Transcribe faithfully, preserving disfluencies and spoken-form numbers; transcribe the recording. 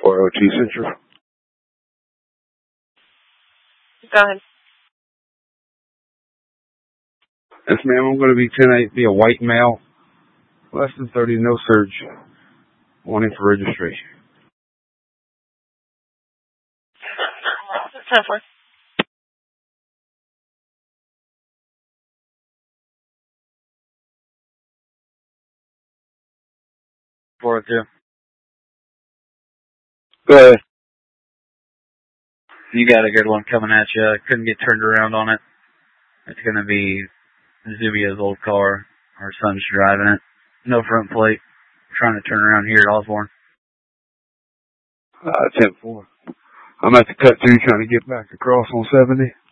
four O T Central. Go ahead. Yes, ma'am. I'm going to be ten eight, be a white male, less than thirty, no surge, wanting for registration. ten four. four oh two. Go ahead. You got a good one coming at you. I couldn't get turned around on it. It's going to be Zubia's old car. Our son's driving it. No front plate. Trying to turn around here at Osborne. Uh, ten four. I'm at the cut two trying to get back across on seventy.